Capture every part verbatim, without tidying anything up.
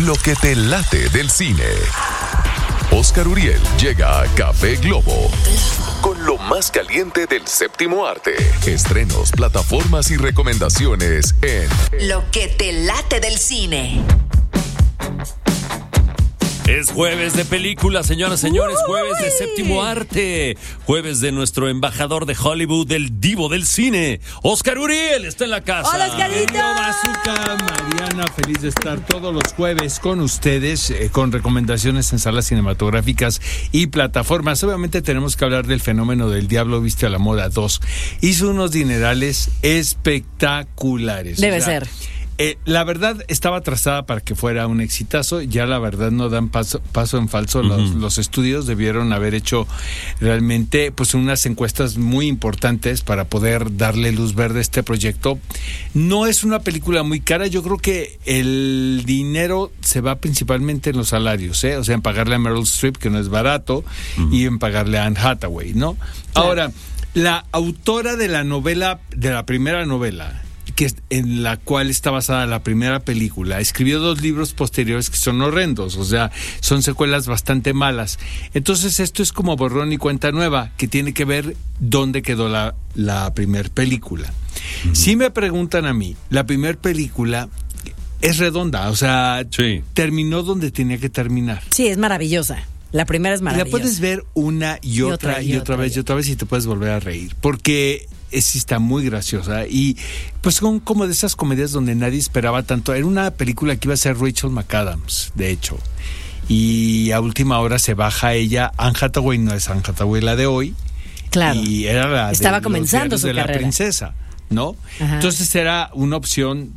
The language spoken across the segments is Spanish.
Lo que te late del cine. Oscar Uriel llega a Café Globo con lo más caliente del séptimo arte. Estrenos, plataformas y recomendaciones en Lo que te late del cine. Es jueves de película, señoras y señores, jueves de séptimo arte, jueves de nuestro embajador de Hollywood, el divo del cine, Oscar Uriel, está en la casa. ¡Hola, Oscarito! Bazooka, Mariana, feliz de estar todos los jueves con ustedes, eh, con recomendaciones en salas cinematográficas y plataformas. Obviamente tenemos que hablar del fenómeno del Diablo Viste a la Moda dos. Hizo unos dinerales espectaculares. Debe o sea, ser. Eh, la verdad estaba trazada para que fuera un exitazo, ya la verdad no dan paso, paso en falso. Los, uh-huh. los estudios debieron haber hecho realmente pues unas encuestas muy importantes para poder darle luz verde a este proyecto. No es una película muy cara, yo creo que el dinero se va principalmente en los salarios, ¿eh? O sea, en pagarle a Meryl Streep, que no es barato, uh-huh. y en pagarle a Anne Hathaway, ¿no? Claro. Ahora, la autora de la novela, de la primera novela, que en la cual está basada la primera película, escribió dos libros posteriores que son horrendos, o sea, son secuelas bastante malas. Entonces esto es como borrón y cuenta nueva, que tiene que ver dónde quedó la, la primera película. Uh-huh. Si me preguntan a mí, la primera película es redonda, o sea, sí. terminó donde tenía que terminar. Sí, es maravillosa. La primera es maravillosa. La puedes ver una y, y otra, otra y, y otra, otra vez y otra vez y te puedes volver a reír, porque sí está muy graciosa y pues son como de esas comedias donde nadie esperaba tanto. Era una película que iba a ser Rachel McAdams, de hecho, y a última hora se baja ella. Anne Hathaway no es Anne Hathaway la de hoy, claro, y era la estaba de comenzando su de carrera. La princesa, ¿no? Ajá. Entonces era una opción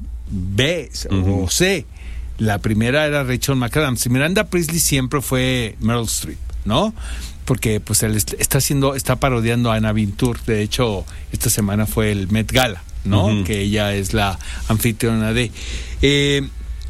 B uh-huh. o C. La primera era Rachel McAdams y Miranda Priestley siempre fue Meryl Streep, ¿no? Porque pues él está haciendo, está parodiando a Anna Wintour. De hecho, esta semana fue el Met Gala, ¿no? Uh-huh. Que ella es la anfitriona de. Eh,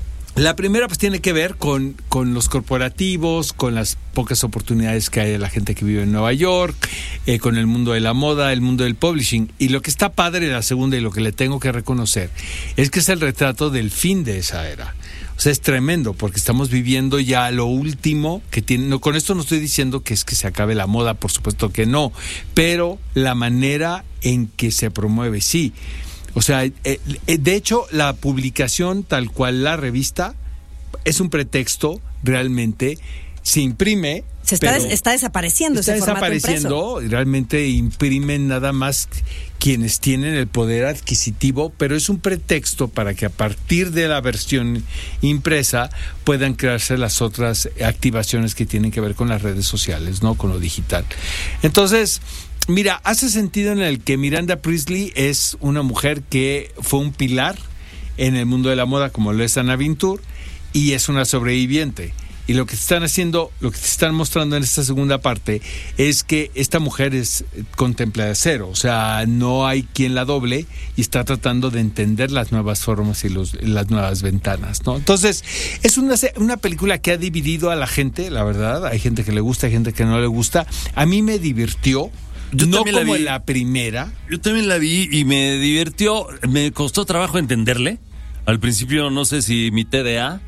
la primera pues tiene que ver con, con los corporativos, con las pocas oportunidades que hay de la gente que vive en Nueva York, eh, con el mundo de la moda, el mundo del publishing. Y lo que está padre de la segunda y lo que le tengo que reconocer es que es el retrato del fin de esa era. O sea, es tremendo porque estamos viviendo ya lo último que tiene. No, con esto no estoy diciendo que es que se acabe la moda, por supuesto que no, pero la manera en que se promueve, sí. O sea, eh, eh, de hecho, la publicación tal cual la revista es un pretexto realmente. Se imprime. Se está, des, está desapareciendo está ese formato desapareciendo, impreso. Realmente imprimen nada más quienes tienen el poder adquisitivo, pero es un pretexto para que a partir de la versión impresa puedan crearse las otras activaciones que tienen que ver con las redes sociales, ¿no? Con lo digital. Entonces, mira, hace sentido en el que Miranda Priestley es una mujer que fue un pilar en el mundo de la moda, como lo es Anna Wintour, y es una sobreviviente. Y lo que te están haciendo, lo que te están mostrando en esta segunda parte es que esta mujer es contempla de cero, o sea, no hay quien la doble y está tratando de entender las nuevas formas y los, las nuevas ventanas, ¿no? Entonces, es una, una película que ha dividido a la gente, la verdad. Hay gente que le gusta, hay gente que no le gusta. A mí me divirtió. Yo no como la, la primera. Yo también la vi y me divirtió. Me costó trabajo entenderle. Al principio no sé si mi T D A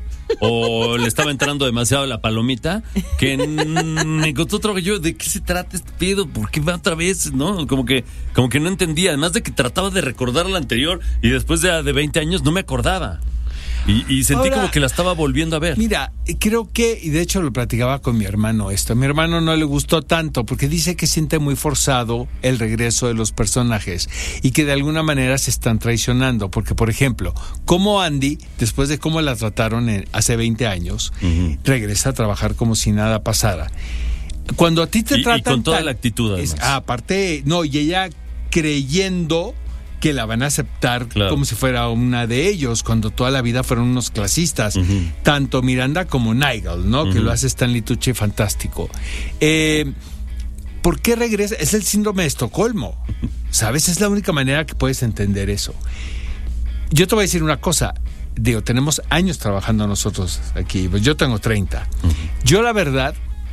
o le estaba entrando demasiado la palomita, que n- me costó trabajo. Yo, ¿de qué se trata este pedo? ¿Por qué va otra vez? ¿No? Como que, como que no entendía. Además de que trataba de recordar la anterior y después de, de veinte años no me acordaba. Y, y sentí Ahora, como que la estaba volviendo a ver. Mira, creo que, y de hecho lo platicaba con mi hermano esto, a mi hermano no le gustó tanto porque dice que siente muy forzado el regreso de los personajes y que de alguna manera se están traicionando, porque por ejemplo, como Andy, después de cómo la trataron en, hace veinte años, uh-huh. regresa a trabajar como si nada pasara. Cuando a ti te y, tratan... Y con toda tan, la actitud además. Es, ah, aparte, no, y ella creyendo que la van a aceptar, claro, como si fuera una de ellos, cuando toda la vida fueron unos clasistas, uh-huh. tanto Miranda como Nigel, ¿no? Uh-huh. Que lo hace Stanley Tucci fantástico. Eh, ¿Por qué regresa? Es el síndrome de Estocolmo, ¿sabes? Es la única manera que puedes entender eso. Yo te voy a decir una cosa, digo, tenemos años trabajando nosotros aquí, pues yo tengo treinta. Uh-huh. Yo la verdad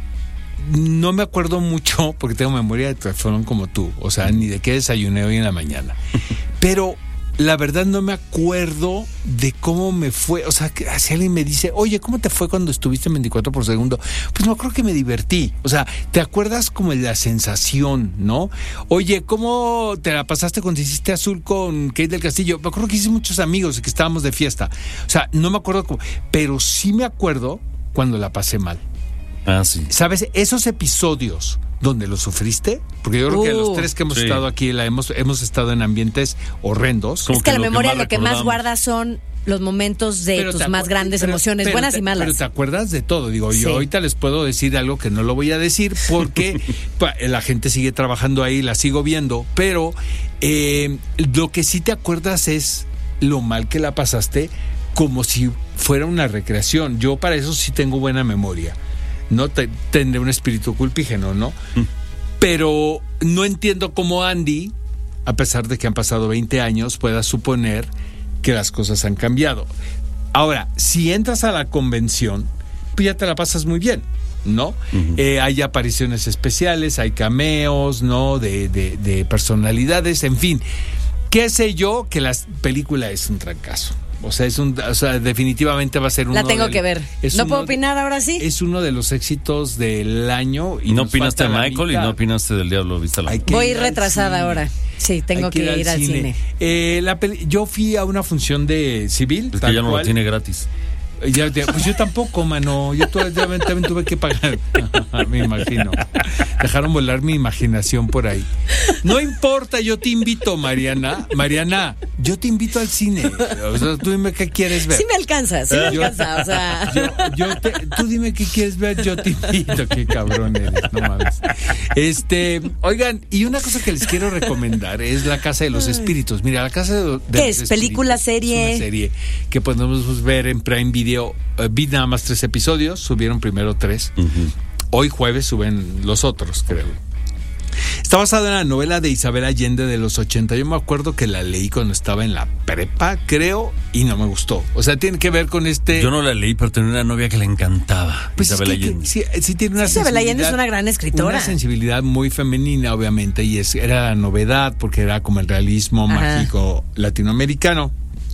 no me acuerdo mucho, porque tengo memoria de teléfono como tú, o sea, ni de qué desayuné hoy en la mañana. Pero la verdad no me acuerdo de cómo me fue. O sea, que si alguien me dice, oye, ¿cómo te fue cuando estuviste en veinticuatro por segundo? Pues no creo que me divertí. O sea, ¿te acuerdas como de la sensación, no? Oye, ¿cómo te la pasaste cuando hiciste Azul con Kate del Castillo? Me acuerdo que hice muchos amigos y que estábamos de fiesta. O sea, no me acuerdo cómo, pero sí me acuerdo cuando la pasé mal. Ah, sí. ¿Sabes? Esos episodios donde lo sufriste, porque yo creo uh, que los tres que hemos sí. estado aquí la hemos hemos estado en ambientes horrendos. Es que, que la memoria que lo que más guarda son los momentos de pero tus más grandes pero, emociones, pero, buenas te, y malas. Pero te acuerdas de todo. Digo, sí. yo ahorita les puedo decir algo que no lo voy a decir porque la gente sigue trabajando ahí, la sigo viendo, pero eh, lo que sí te acuerdas es lo mal que la pasaste, como si fuera una recreación. Yo para eso sí tengo buena memoria. No te, tendré un espíritu culpígeno, ¿no? Mm. Pero no entiendo cómo Andy, a pesar de que han pasado veinte años, pueda suponer que las cosas han cambiado. Ahora, si entras a la convención, pues ya te la pasas muy bien, ¿no? Uh-huh. Eh, hay apariciones especiales, hay cameos, ¿no? De, de, de personalidades, en fin. ¿Qué sé yo? Que la película es un trancazo. O sea, es un, o sea, definitivamente va a ser uno. La tengo del, que ver. ¿No puedo opinar ahora sí? Es uno de los éxitos del año. Y no opinaste de Michael y no opinaste del Diablo Vista la Voy ir retrasada ahora. Sí, tengo que, que ir, ir al cine. cine. Eh, la peli- yo fui a una función de civil. Es que ya no cual. Lo tiene gratis. Ya, ya, pues yo tampoco, mano. Yo también, también tuve que pagar. Me imagino. Dejaron volar mi imaginación por ahí. No importa, yo te invito, Mariana. Mariana, yo te invito al cine. O sea, tú dime qué quieres ver. Sí me alcanza, sí me yo, alcanza. O sea. Yo, yo te, tú dime qué quieres ver, yo te invito. Qué cabrón eres, no mames. Este, oigan, y una cosa que les quiero recomendar es La Casa de los Espíritus. Mira, La Casa de, de ¿Qué los es? Espíritus. ¿Película, serie? Es una serie que podemos ver en Prime Video. Uh, vi nada más tres episodios, subieron primero tres. Uh-huh. Hoy jueves suben los otros, creo. Está basado en la novela de Isabel Allende de los ochenta. Yo me acuerdo que la leí cuando estaba en la prepa, creo, y no me gustó. O sea, tiene que ver con este... Yo no la leí, pero tenía una novia que le encantaba, pues Isabel es que, Allende. Que, sí, sí tiene una Isabel Allende es una gran escritora. Una sensibilidad muy femenina, obviamente, y es, era la novedad, porque era como el realismo Ajá. mágico latinoamericano.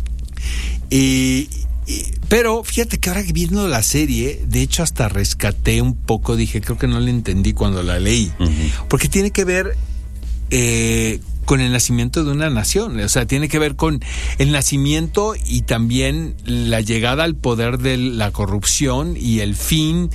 Y... Pero fíjate que ahora viendo la serie, de hecho hasta rescaté un poco, dije, creo que no la entendí cuando la leí, uh-huh. porque tiene que ver eh, con el nacimiento de una nación, o sea, tiene que ver con el nacimiento y también la llegada al poder de la corrupción y el fin.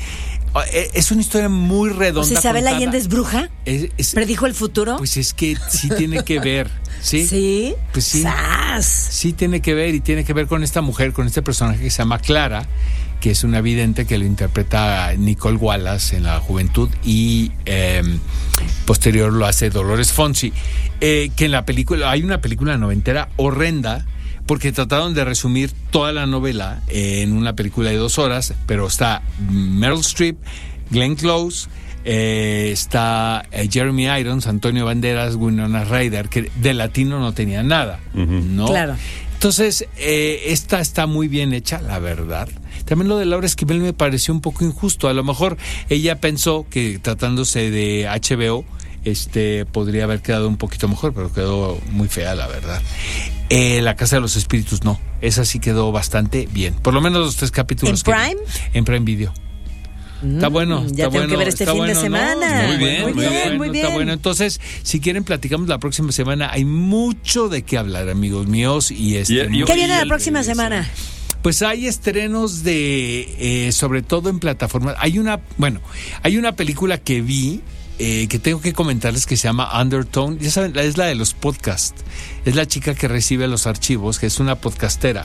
Es una historia muy redonda. ¿O sea, Isabel contada. Allende es bruja? Es, es, ¿Predijo el futuro? Pues es que sí tiene que ver. ¿Sí? ¿Sí? Pues sí. ¡Sas! Sí tiene que ver y tiene que ver con esta mujer, con este personaje que se llama Clara, que es una vidente que lo interpreta Nicole Wallace en la juventud y eh, posterior lo hace Dolores Fonsi. Eh, que en la película, hay una película noventera horrenda, porque trataron de resumir toda la novela en una película de dos horas, pero está Meryl Streep, Glenn Close, eh, está eh, Jeremy Irons, Antonio Banderas, Winona Ryder, que de latino no tenía nada, uh-huh. ¿no? Claro. Entonces, eh, esta está muy bien hecha, la verdad. También lo de Laura Esquivel me pareció un poco injusto. A lo mejor ella pensó que tratándose de H B O, este podría haber quedado un poquito mejor, pero quedó muy fea, la verdad. Eh, La Casa de los Espíritus no, esa sí quedó bastante bien. Por lo menos los tres capítulos. ¿En Prime? Que, en Prime Video. Mm, está bueno, está ya tengo bueno, que ver este fin bueno, de semana. ¿no? Muy bien, muy bien, bueno, muy bien. Está bueno. Entonces, si quieren platicamos la próxima semana. Hay mucho de qué hablar, amigos míos. Y este, y, y, ¿Qué viene y la el, próxima el, semana? Pues hay estrenos de, eh, sobre todo en plataformas. Hay una, bueno, hay una película que vi. Eh, que tengo que comentarles que se llama Undertone. Ya saben, es la de los podcasts. Es la chica que recibe los archivos, que es una podcastera.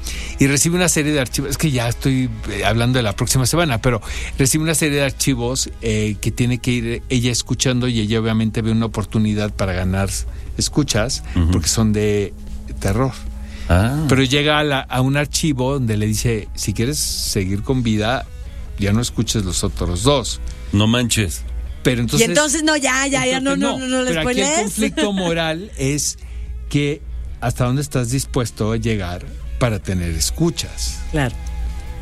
Y recibe una serie de archivos. Es que ya estoy hablando de la próxima semana, pero recibe una serie de archivos eh, que tiene que ir ella escuchando y ella obviamente ve una oportunidad para ganar escuchas, uh-huh. porque son de terror. Ah. Pero llega a, la, a un archivo donde le dice, si quieres seguir con vida, ya no escuches los otros dos. No manches. Pero entonces, y entonces no, ya, ya, ya, no, no, no, no, no pero spoilees. Aquí el conflicto moral es que hasta dónde estás dispuesto a llegar para tener escuchas. Claro.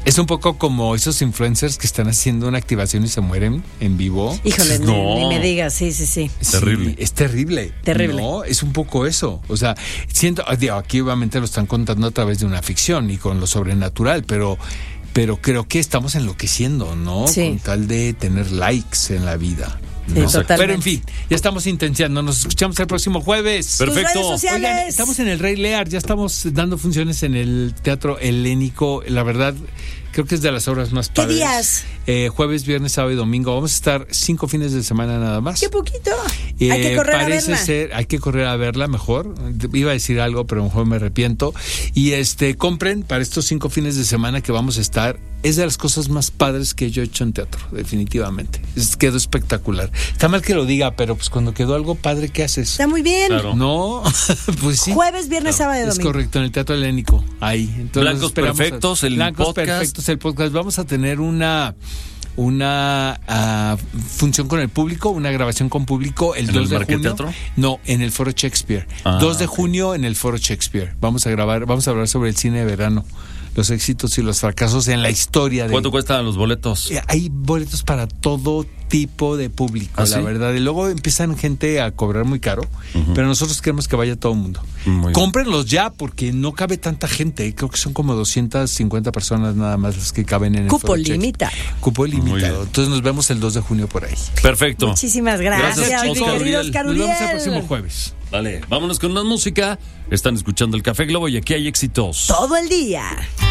Es un poco como esos influencers que están haciendo una activación y se mueren en vivo. Híjole, No. ni, ni me digas, sí, sí, sí. Sí, Terrible. es terrible. Terrible. No, es un poco eso. O sea, siento, digo, aquí obviamente lo están contando a través de una ficción y con lo sobrenatural, pero, pero creo que estamos enloqueciendo, ¿no? Sí. Con tal de tener likes en la vida. Sí, ¿no? totalmente. Pero en fin, ya estamos intenciando. Nos escuchamos el próximo jueves. Tus Perfecto. redes sociales. Oigan, estamos en el Rey Lear, ya estamos dando funciones en el Teatro Helénico. La verdad, creo que es de las obras más ¿Qué padres. días? Eh, jueves, viernes, sábado y domingo. Vamos a estar cinco fines de semana nada más. Qué poquito. Eh, Hay que correr a parece verla. ser, hay que correr a verla mejor. Iba a decir algo, pero mejor me arrepiento. Y este, compren para estos cinco fines de semana que vamos a estar. Es de las cosas más padres que yo he hecho en teatro, definitivamente. Es, quedó espectacular. Está mal que lo diga, pero pues cuando quedó algo padre, ¿qué haces? Está muy bien. Claro. No, pues sí. Jueves, viernes, sábado y Es domingo. correcto, en el Teatro Helénico, ahí. Entonces, Blancos esperamos a- Perfectos, el Blancos podcast. Perfectos, el podcast. Vamos a tener una una ah, función con el público, una grabación con público el ¿En dos el de junio. Marqueteatro? No, en el Foro Shakespeare. Ah, dos de ok. junio en el Foro Shakespeare. Vamos a grabar, vamos a hablar sobre el cine de verano, los éxitos y los fracasos en la historia de ¿Cuánto cuestan los boletos? Eh, Hay boletos para todo tipo de público, ¿Ah, la sí? verdad. Y luego empiezan gente a cobrar muy caro, pero nosotros queremos que vaya todo el mundo. Muy bien. Cómprenlos ya, porque no cabe tanta gente. Creo que son como doscientas cincuenta personas nada más las que caben en el Cupo Foro Shakespeare. limitado. Cupo Muy limitado. bien. Entonces nos vemos el dos de junio por ahí. Perfecto. Muchísimas gracias, Gracias, mi Oscar querido Uriel. Oscar Nos vemos el Uriel. próximo jueves. Dale, vámonos con más música. Están escuchando el Café Globo y aquí hay éxitos. Todo el día.